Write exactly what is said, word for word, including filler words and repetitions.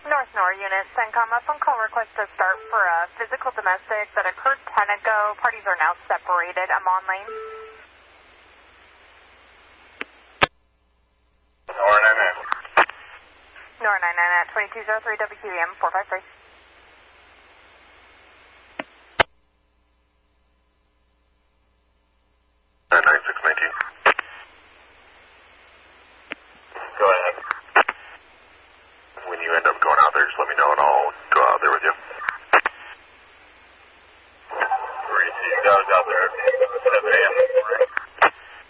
North Nor unit, CENTCOM, a phone call request to start for a physical domestic that occurred ten ago. Parties are now separated. I'm on lane. Nor nine nine. Nor nine nine at twenty-two oh three W Q E M four five three. nine six nineteen. Go ahead. When you end up going out there, just let me know and I'll